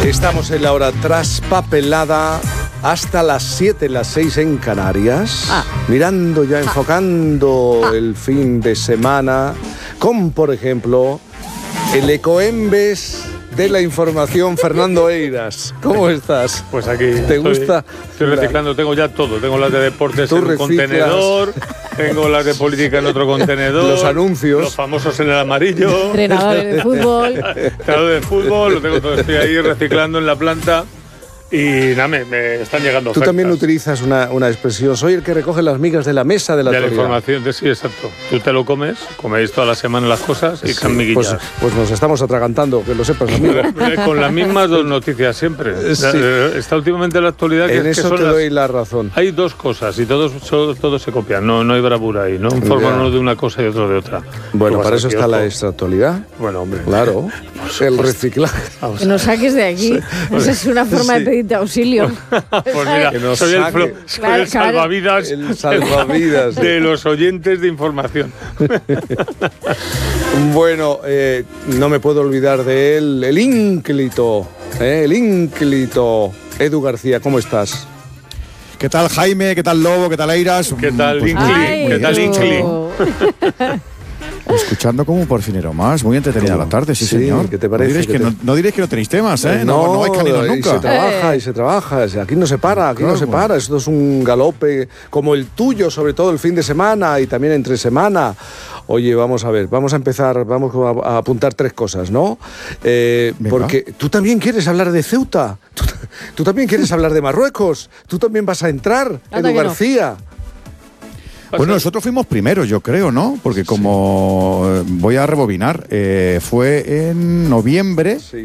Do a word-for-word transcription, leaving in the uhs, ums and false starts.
Estamos en la hora traspapelada hasta las siete, las seis en Canarias. Ah. Mirando ya, enfocando ah. el fin de semana con, por ejemplo, el ecoembes de la información, Fernando Eiras. ¿Cómo estás? Pues aquí. ¿Te estoy, gusta? Estoy reciclando, tengo ya todo. Tengo las de deportes en un reciclas? contenedor, tengo las de política en otro contenedor. Los anuncios. Los famosos en el amarillo. Entrenadores de fútbol. Entrenadores de fútbol, lo tengo todo. Estoy ahí reciclando en la planta. Y nada, me, me están llegando Tú ofertas. también utilizas una, una expresión, soy el que recoge las migas de la mesa de la De la actualidad. información, de, sí, exacto. Tú te lo comes, coméis toda la semana las cosas y Sí, camiguillas. pues, pues nos estamos atragantando, que lo sepas, amigo. Con las mismas dos noticias siempre. Sí. Está últimamente en la actualidad que En es eso que son te las... doy la razón. Hay dos cosas y todos, todos se copian, no, no hay bravura ahí, ¿no? Un forma uno de una cosa y otro de otra. Bueno, para eso está la extraactualidad. Bueno, hombre. Claro, el reciclaje. Que nos saques de aquí. Sí. Esa es una forma Sí. de pedirte auxilio. Pues mira, Que nos soy, el, saque. soy Claro, el claro. salvavidas, El salvavidas. de los oyentes de información. Bueno, eh, no me puedo olvidar de él, el ínclito, eh, el ínclito. Edu García, ¿cómo estás? ¿Qué tal, Jaime? ¿Qué tal, Lobo? ¿Qué tal, Eiras? ¿Qué tal, Pues, Incli? Ay, ¿Qué tal, tú. Incli? escuchando como un porfinero más. Muy entretenida ¿Cómo? la tarde, sí, Sí, señor. ¿qué te parece? No diréis, ¿Qué que te- no, no diréis que no tenéis temas, ¿eh? No, no, vais caninos y nunca. se trabaja, Eh. y se trabaja. Aquí no se para, aquí no Claro. se para. Esto es un galope como el tuyo, sobre todo el fin de semana y también entre semana. Oye, vamos a ver, vamos a empezar, vamos a, a apuntar tres cosas, ¿no? Eh, Venga. porque tú también quieres hablar de Ceuta, tú, tú también quieres hablar de Marruecos, tú también vas a entrar, Anda Edu que no. García. Bueno, nosotros fuimos primeros, yo creo, ¿no? Porque como eh, voy a rebobinar, eh, fue en noviembre. Sí.